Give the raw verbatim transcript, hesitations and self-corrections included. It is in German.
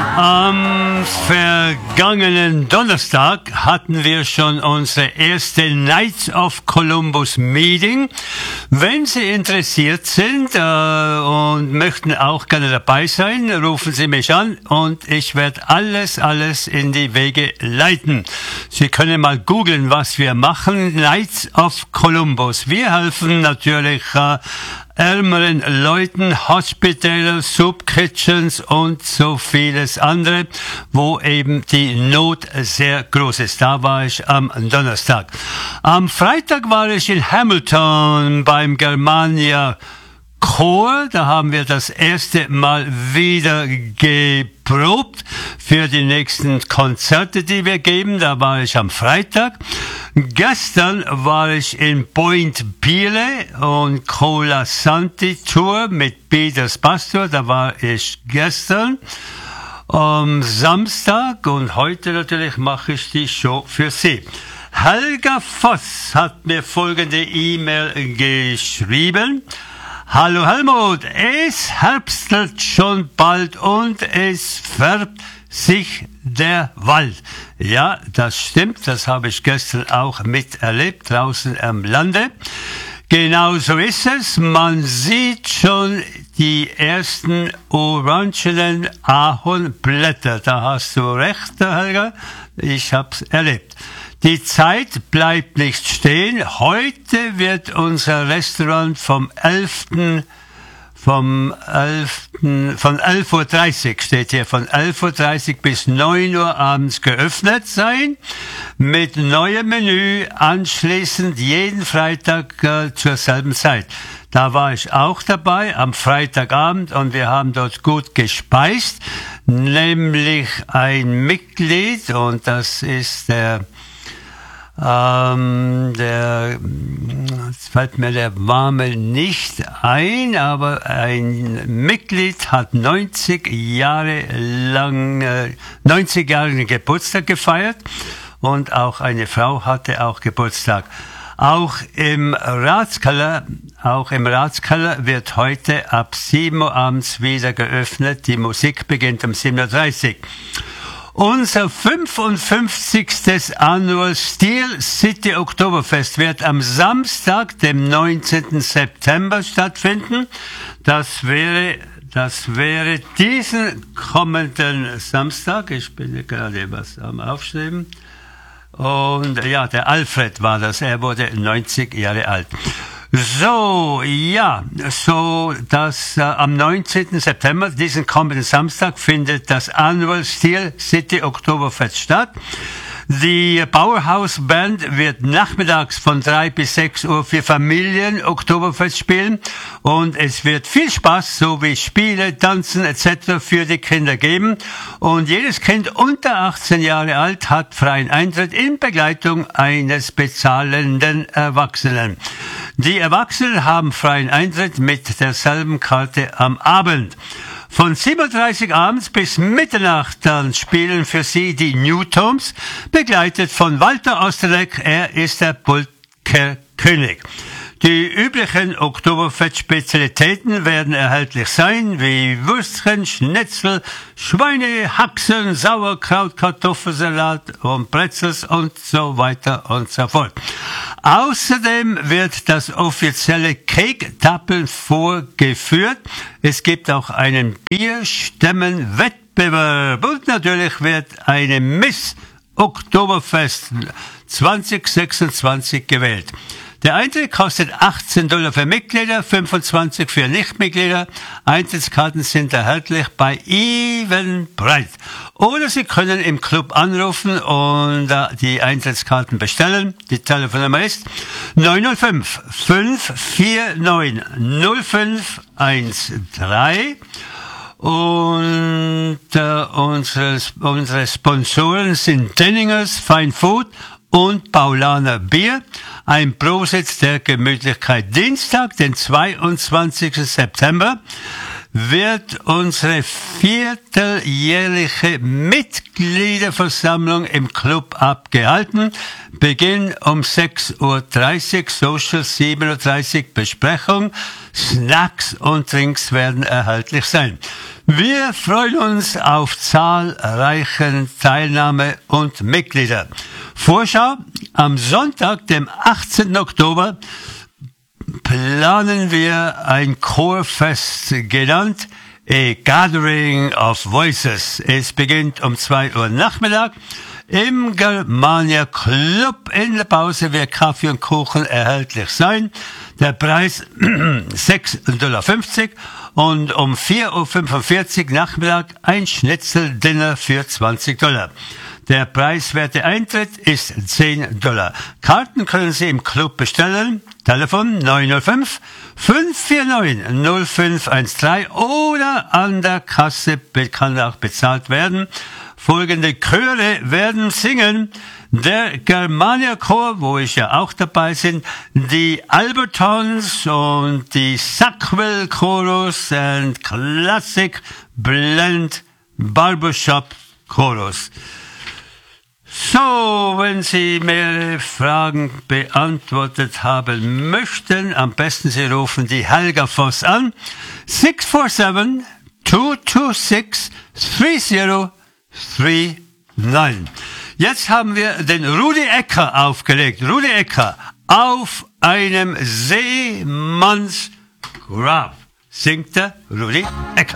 Am vergangenen Donnerstag hatten wir schon unsere erste Knights of Columbus Meeting. Wenn Sie interessiert sind äh, und möchten auch gerne dabei sein, rufen Sie mich an und ich werde alles, alles in die Wege leiten. Sie können mal googeln, was wir machen. Knights of Columbus. Wir helfen natürlich äh, ärmeren Leuten, Hospitäler, Soup Kitchens und so vieles andere, wo eben die Not sehr groß ist. Da war ich am Donnerstag. Am Freitag war ich in Hamilton beim Germania Chor. Da haben wir das erste Mal wieder geprobt für die nächsten Konzerte, die wir geben. Da war ich am Freitag. Gestern war ich in Point Biele und Cola Santi Tour mit Peters Pastor. Da war ich gestern. Am Samstag und heute natürlich mache ich die Show für Sie. Helga Voss hat mir folgende E-Mail geschrieben. Hallo Helmut, es herbstelt schon bald und es färbt sich der Wald. Ja, das stimmt, das habe ich gestern auch miterlebt, draußen am Lande. Genau so ist es, man sieht schon die ersten orangenen Ahornblätter. Da hast du recht, Helga, ich habe es erlebt. Die Zeit bleibt nicht stehen. Heute wird unser Restaurant vom elften vom elften von elf Uhr dreißig steht hier, von elf Uhr dreißig bis neun Uhr abends geöffnet sein, mit neuem Menü, anschließend jeden Freitag äh, zur selben Zeit. Da war ich auch dabei am Freitagabend und wir haben dort gut gespeist, nämlich ein Mitglied und das ist der Ähm, der, jetzt fällt mir der Name nicht ein, aber ein Mitglied hat neunzig Jahre lang, äh, neunzig Jahre Geburtstag gefeiert und auch eine Frau hatte auch Geburtstag. Auch im Ratskeller, auch im Ratskeller wird heute ab sieben Uhr abends wieder geöffnet. Die Musik beginnt um sieben Uhr dreißig. Unser fünfundfünfzigstes Annual Steel City Oktoberfest wird am Samstag, dem neunzehnten September stattfinden. Das wäre, das wäre diesen kommenden Samstag. Ich bin gerade was am Aufschreiben. Und ja, der Alfred war das. Er wurde neunzig Jahre alt. So, ja, so, dass äh, am neunzehnten September, diesen kommenden Samstag, findet das Annual Steel City Oktoberfest statt. Die Powerhouse Band wird nachmittags von drei bis sechs Uhr für Familien Oktoberfest spielen und es wird viel Spaß sowie Spiele, Tanzen et cetera für die Kinder geben und jedes Kind unter achtzehn Jahre alt hat freien Eintritt in Begleitung eines bezahlenden Erwachsenen. Die Erwachsenen haben freien Eintritt mit derselben Karte am Abend. Von sieben Uhr dreißig abends bis Mitternacht dann spielen für Sie die Newtones, begleitet von Walter Osterleck, er ist der Pulker König. Die üblichen Oktoberfest-Spezialitäten werden erhältlich sein, wie Würstchen, Schnitzel, Schweine, Haxen, Sauerkraut, Kartoffelsalat und Bretzels und so weiter und so fort. Außerdem wird das offizielle Cake-Tappeln vorgeführt. Es gibt auch einen Bierstämmen-Wettbewerb und natürlich wird eine Miss Oktoberfest zwanzig sechsundzwanzig gewählt. Der Eintritt kostet achtzehn Dollar für Mitglieder, fünfundzwanzig für Nichtmitglieder. Eintrittskarten sind erhältlich bei Eventbrite. Oder Sie können im Club anrufen und uh, die Eintrittskarten bestellen. Die Telefonnummer ist neun null fünf, fünf vier neun, null fünf eins drei. Und uh, unsere, unsere Sponsoren sind Denningers Fine Food und Paulaner Bier. Ein Prosit der Gemütlichkeit. Dienstag, den zweiundzwanzigsten September. wird unsere vierteljährliche Mitgliederversammlung im Club abgehalten. Beginn um sechs Uhr dreißig, Social sieben Uhr dreißig, Besprechung, Snacks und Drinks werden erhältlich sein. Wir freuen uns auf zahlreichen Teilnahme und Mitglieder. Vorschau: Am Sonntag, dem achtzehnten Oktober, planen wir ein Chorfest genannt A Gathering of Voices. Es beginnt um zwei Uhr Nachmittag. Im Germania Club in der Pause wird Kaffee und Kuchen erhältlich sein. Der Preis sechs Dollar fünfzig und um vier Uhr fünfundvierzig Nachmittag ein Schnitzeldinner für zwanzig Dollar. Der preiswerte Eintritt ist zehn Dollar. Karten können Sie im Club bestellen. Telefon neun null fünf, fünf vier neun, null fünf eins drei oder an der Kasse kann auch bezahlt werden. Folgende Chöre werden singen: der Germania Chor, wo ich ja auch dabei bin, die Albertons und die Sackville Chorus und Classic Blend Barbershop Chorus. So, wenn Sie mehrere Fragen beantwortet haben möchten, am besten Sie rufen die Helga Voss an. sechs vier sieben, zwei zwei sechs, drei null drei neun. Jetzt haben wir den Rudi Ecker aufgelegt. Rudi Ecker auf einem Seemannsgrab singt der Rudi Ecker.